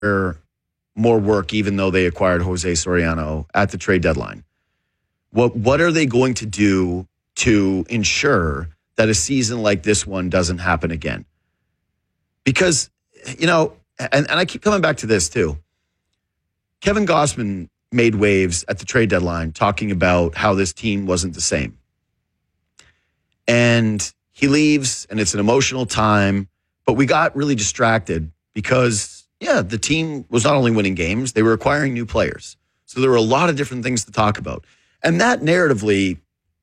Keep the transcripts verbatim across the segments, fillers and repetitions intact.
more work, even though they acquired Jose Soriano at the trade deadline. What what are they going to do to ensure that a season like this one doesn't happen again? Because, you know, and, and I keep coming back to this too. Kevin Gausman made waves at the trade deadline talking about how this team wasn't the same. And he leaves, and it's an emotional time, but we got really distracted because, yeah, the team was not only winning games, they were acquiring new players. So there were a lot of different things to talk about. And that narratively,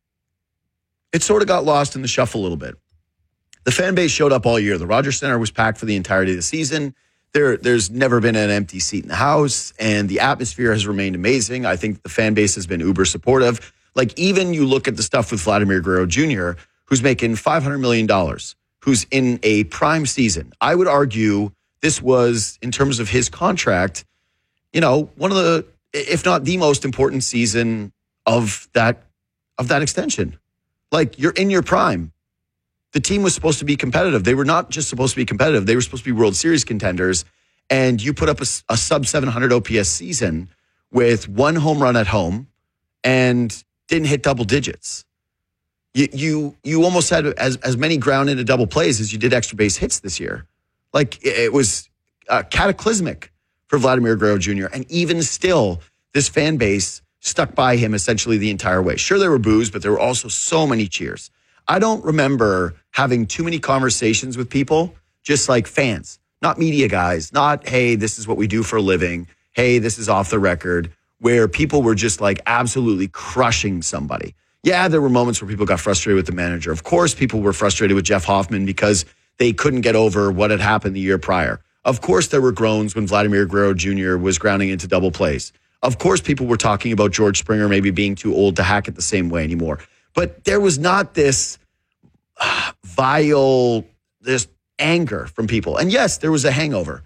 it sort of got lost in the shuffle a little bit. The fan base showed up all year. The Rogers Center was packed for the entirety of the season. There, there's never been an empty seat in the house, and the atmosphere has remained amazing. I think the fan base has been uber supportive. Like, even you look at the stuff with Vladimir Guerrero Junior, who's making five hundred million dollars, who's in a prime season. I would argue this was, in terms of his contract, you know, one of the, if not the most important season of that of that extension. Like, you're in your prime. The team was supposed to be competitive. They were not just supposed to be competitive. They were supposed to be World Series contenders. And you put up a, a sub seven hundred O P S season with one home run at home and didn't hit double digits. You you you almost had as, as many ground into double plays as you did extra base hits this year. Like, it, it was uh, cataclysmic for Vladimir Guerrero Junior And even still, this fan base stuck by him essentially the entire way. Sure, there were boos, but there were also so many cheers. I don't remember having too many conversations with people, just like fans, not media guys, not, hey, this is what we do for a living. Hey, this is off the record, where people were just like absolutely crushing somebody. Yeah, there were moments where people got frustrated with the manager. Of course, people were frustrated with Jeff Hoffman because they couldn't get over what had happened the year prior. Of course, there were groans when Vladimir Guerrero Junior was grounding into double plays. Of course, people were talking about George Springer maybe being too old to hack it the same way anymore. But there was not this uh, vile, this anger from people. And yes, there was a hangover.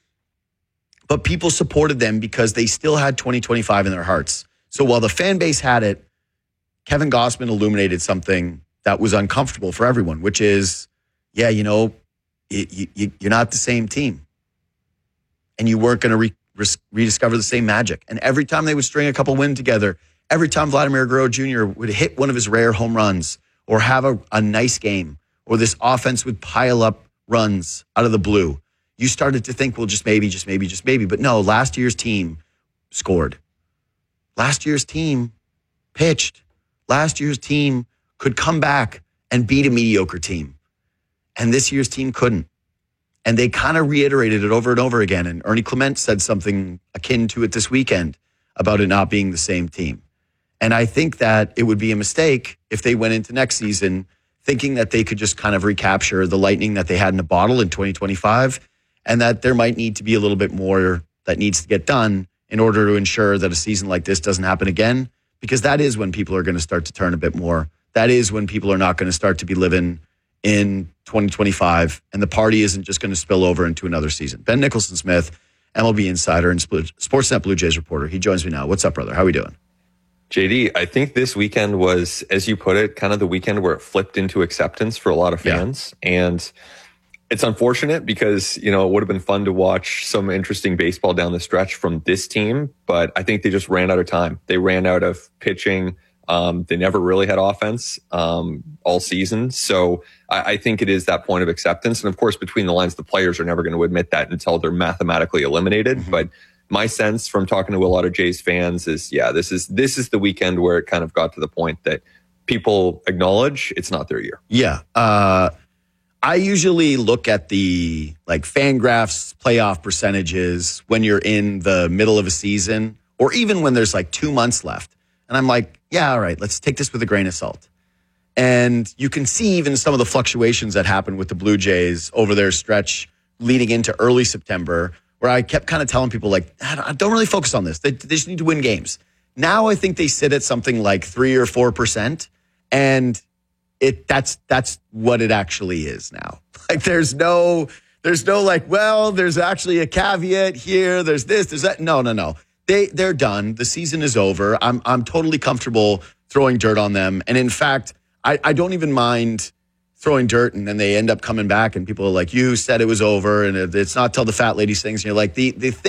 But people supported them because they still had twenty twenty-five in their hearts. So while the fan base had it, Kevin Gausman illuminated something that was uncomfortable for everyone, which is, yeah, you know, you, you, you're not the same team. And you weren't going to re- rediscover the same magic. And every time they would string a couple wins together, every time Vladimir Guerrero Junior would hit one of his rare home runs or have a, a nice game, or this offense would pile up runs out of the blue, you started to think, well, just maybe, just maybe, just maybe. But no, last year's team scored. Last year's team pitched. Last year's team could come back and beat a mediocre team. And this year's team couldn't. And they kind of reiterated it over and over again. And Ernie Clement said something akin to it this weekend about it not being the same team. And I think that it would be a mistake if they went into next season thinking that they could just kind of recapture the lightning that they had in a bottle in twenty twenty-five, and that there might need to be a little bit more that needs to get done in order to ensure that a season like this doesn't happen again, because that is when people are going to start to turn a bit more. That is when people are not going to start to be living in twenty twenty-five, and the party isn't just going to spill over into another season. Ben Nicholson-Smith, M L B insider and Sportsnet Blue Jays reporter. He joins me now. What's up, brother? How are we doing? J D, I think this weekend was, as you put it, kind of the weekend where it flipped into acceptance for a lot of fans. Yeah. And it's unfortunate because, you know, it would have been fun to watch some interesting baseball down the stretch from this team, but I think they just ran out of time. They ran out of pitching. Um, they never really had offense um, all season. So I, I think it is that point of acceptance. And of course, between the lines, the players are never going to admit that until they're mathematically eliminated. Mm-hmm. But my sense from talking to a lot of Jays fans is, yeah, this is this is the weekend where it kind of got to the point that people acknowledge it's not their year. Yeah. Uh, I usually look at the like Fangraphs playoff percentages when you're in the middle of a season, or even when there's like two months left. And I'm like, yeah, all right, let's take this with a grain of salt. And you can see even some of the fluctuations that happened with the Blue Jays over their stretch leading into early September, where I kept kind of telling people, like, don't really focus on this. They, they just need to win games. Now I think they sit at something like three or four percent, and it that's that's what it actually is now. Like, there's no there's no like, well, there's actually a caveat here. There's this, there's that. No, no, no. They they're done. The season is over. I'm I'm totally comfortable throwing dirt on them, and in fact, I, I don't even mind throwing dirt, and then they end up coming back, and people are like, "You said it was over, and it's not till the fat lady sings." And you're like, the the thing.